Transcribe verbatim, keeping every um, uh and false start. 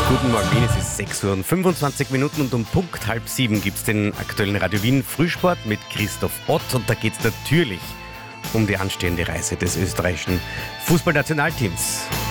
Guten Morgen Wien, es ist sechs Uhr und fünfundzwanzig Minuten und um Punkt halb sieben gibt es den aktuellen Radio Wien Frühsport mit Christoph Ott und da geht es natürlich um die anstehende Reise des österreichischen Fußballnationalteams.